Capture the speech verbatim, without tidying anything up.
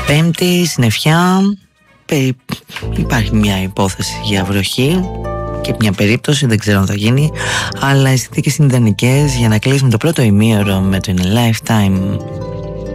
Πέμπτη, συννεφιά. Περι... Υπάρχει μια υπόθεση για βροχή και μια περίπτωση, δεν ξέρω αν θα γίνει, αλλά οι συνθήκες είναι ιδανικές για να κλείσουμε το πρώτο ημίωρο με το In a Lifetime.